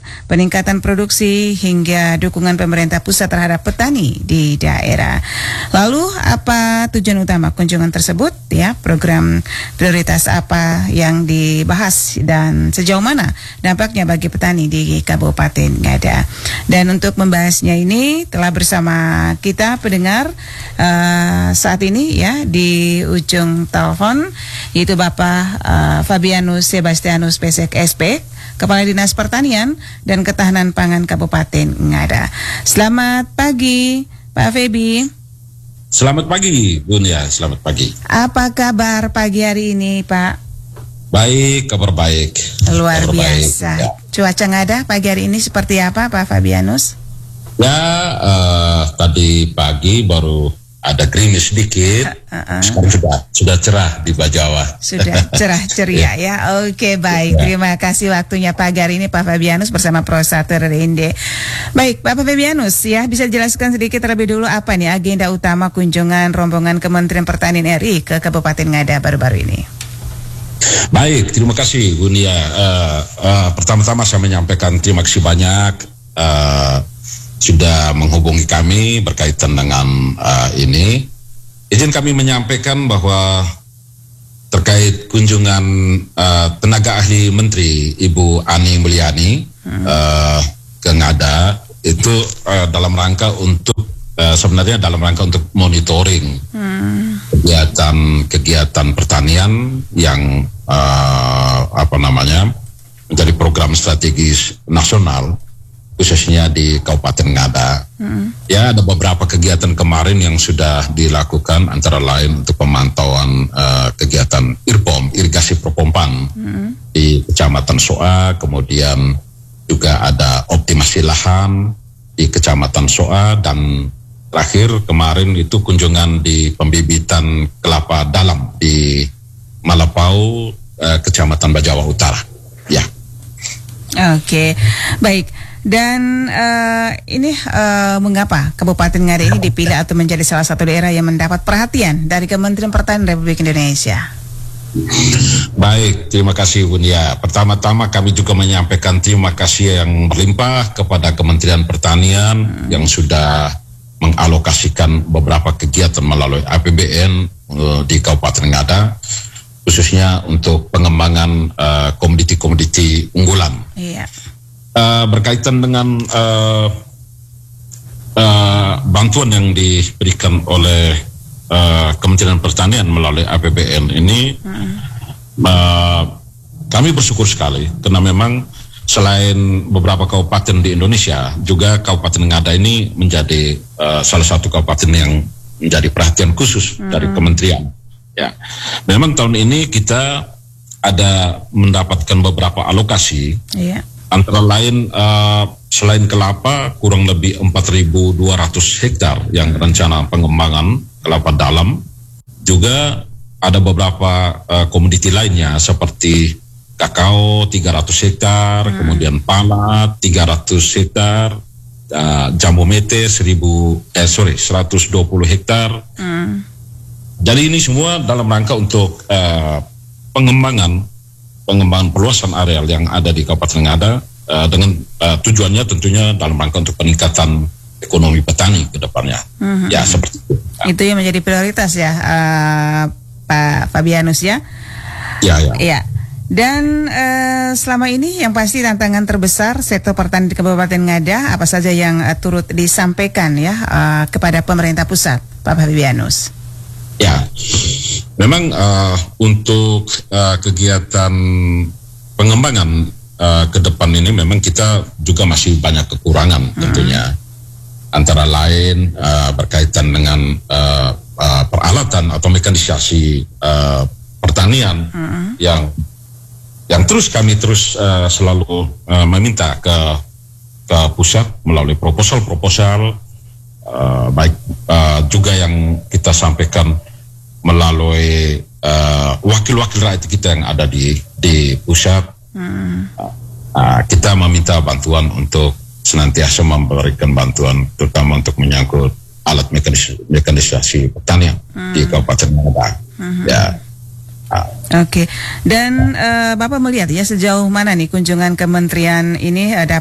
peningkatan produksi hingga dukungan pemerintah pusat terhadap petani di daerah. Lalu apa tujuan utama kunjungan tersebut? Ya, program prioritas apa yang dibahas dan sejauh mana dampaknya bagi petani di Kabupaten Ngada? Dan untuk membahasnya ini telah bersama kita pendengar saat ini ya di ujung telepon, yaitu Bapak Fabianus Sebastianus Pesek SP, Kepala Dinas Pertanian dan Ketahanan Pangan Kabupaten Ngada. Selamat pagi, Pak Febi. Selamat pagi, Bun ya. Selamat pagi. Apa kabar pagi hari ini, Pak? Baik, kabar baik. Luar kabar biasa. Baik, ya. Cuaca Ngada pagi hari ini seperti apa, Pak Fabianus? Ya, tadi pagi baru ada gerimis sedikit. Sekarang sudah cerah di Bajawa. Sudah cerah ceria ya. Oke, baik. Terima kasih waktunya pagi hari ini Pak Fabianus bersama Prosatur Rinde. Baik, Pak Fabianus ya, bisa jelaskan sedikit terlebih dulu apa nih agenda utama kunjungan rombongan Kementerian Pertanian RI ke Kabupaten Ngada baru-baru ini? Baik, terima kasih Bunia. Pertama-tama saya menyampaikan terima kasih banyak sudah menghubungi kami berkaitan dengan ini. Izin kami menyampaikan bahwa terkait kunjungan tenaga ahli Menteri Ibu Ani Mulyani ke Ngada itu dalam rangka untuk sebenarnya dalam rangka untuk monitoring kegiatan pertanian yang menjadi program strategis nasional khususnya di Kabupaten Ngada. Ya, ada beberapa kegiatan kemarin yang sudah dilakukan, antara lain untuk pemantauan kegiatan IRPOM, irigasi perpompaan di Kecamatan Soa, kemudian juga ada optimasi lahan di Kecamatan Soa, dan terakhir kemarin itu kunjungan di pembibitan kelapa dalam di Malapau, Kecamatan Bajawa Utara. Ya. Oke, baik. Dan mengapa Kabupaten Ngada ini dipilih atau menjadi salah satu daerah yang mendapat perhatian dari Kementerian Pertanian Republik Indonesia? Baik, terima kasih Bunia. Pertama-tama kami juga menyampaikan terima kasih yang berlimpah kepada Kementerian Pertanian yang sudah mengalokasikan beberapa kegiatan melalui APBN di Kabupaten Ngada, khususnya untuk pengembangan komoditi-komoditi unggulan. Iya. Berkaitan dengan bantuan yang diberikan oleh Kementerian Pertanian melalui APBN ini, kami bersyukur sekali karena memang selain beberapa kabupaten di Indonesia, juga Kabupaten Ngada ini menjadi salah satu kabupaten yang menjadi perhatian khusus dari Kementerian. Ya, memang tahun ini kita ada mendapatkan beberapa alokasi. Iya. Antara lain selain kelapa kurang lebih 4.200 hektar yang rencana pengembangan kelapa dalam, juga ada beberapa komoditi lainnya seperti kakao 300 hektar, kemudian palat 300 hektar, jambu mete 120 hektar. Jadi ini semua dalam rangka untuk pengembangan perluasan areal yang ada di Kabupaten Ngada, dengan tujuannya tentunya dalam rangka untuk peningkatan ekonomi petani ke depannya. Ya, seperti itu. Itu yang menjadi prioritas ya, Pak Fabianus ya. Ya. Dan selama ini yang pasti tantangan terbesar sektor pertanian di Kabupaten Ngada apa saja yang turut disampaikan ya kepada pemerintah pusat, Pak Fabianus? Ya, memang untuk kegiatan pengembangan ke depan ini memang kita juga masih banyak kekurangan tentunya. Antara lain berkaitan dengan peralatan atau mekanisasi pertanian yang kami terus selalu meminta ke pusat melalui proposal baik juga yang kita sampaikan melalui wakil-wakil rakyat kita yang ada di pusat. Kita meminta bantuan untuk senantiasa memberikan bantuan, terutama untuk menyangkut alat mekanisasi pertanian di Kabupaten Ngada. Ya. Oke. Dan Bapak melihat ya sejauh mana nih kunjungan kementerian ini